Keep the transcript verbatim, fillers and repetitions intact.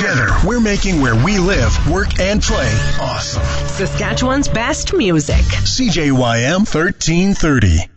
Together, we're making where we live, work, and play awesome. Saskatchewan's best music. C J Y M thirteen thirty.